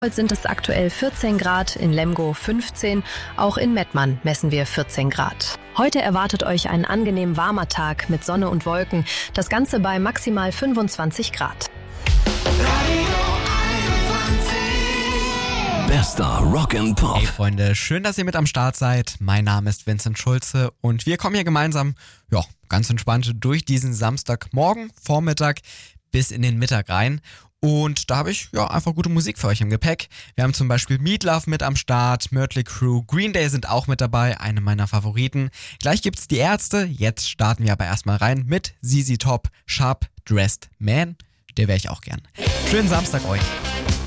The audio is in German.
Heute sind es aktuell 14 Grad, in Lemgo 15, auch in Mettmann messen wir 14 Grad. Heute erwartet euch ein angenehm warmer Tag mit Sonne und Wolken, das Ganze bei maximal 25 Grad. Bester Rock and Pop. Hey Freunde, schön, dass ihr mit am Start seid. Mein Name ist Vincent Schulze und wir kommen hier gemeinsam, ganz entspannt durch diesen Samstagmorgen, Vormittag bis in den Mittag rein. Und da habe ich einfach gute Musik für euch im Gepäck. Wir haben zum Beispiel Meatloaf mit am Start, Mötley Crüe, Green Day sind auch mit dabei, eine meiner Favoriten. Gleich gibt's die Ärzte, jetzt starten wir aber erstmal rein mit ZZ Top, Sharp Dressed Man. Der wäre ich auch gern. Schönen Samstag euch.